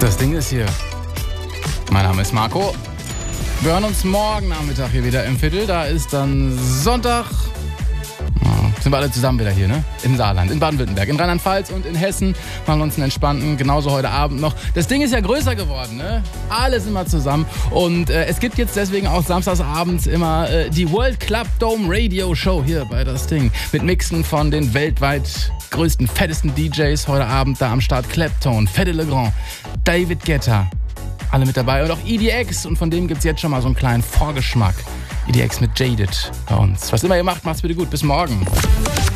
Das Ding ist hier. Mein Name ist Marco. Wir hören uns morgen Nachmittag hier wieder im Viertel. Da ist dann Sonntag. Sind wir alle zusammen wieder hier, ne? Im Saarland, in Baden-Württemberg, in Rheinland-Pfalz und in Hessen. Machen wir uns einen entspannten, genauso heute Abend noch. Das Ding ist ja größer geworden, ne? Alle sind mal zusammen. Und es gibt jetzt deswegen auch samstagsabends immer die World Club Dome Radio Show hier bei Das Ding. Mit Mixen von den weltweit größten, fettesten DJs. Heute Abend da am Start Clapton, Fedde Le Grand, David Guetta. Alle mit dabei und auch EDX. Und von dem gibt's jetzt schon mal so einen kleinen Vorgeschmack. EDX mit Jaded bei uns. Was immer ihr macht, macht's bitte gut. Bis morgen.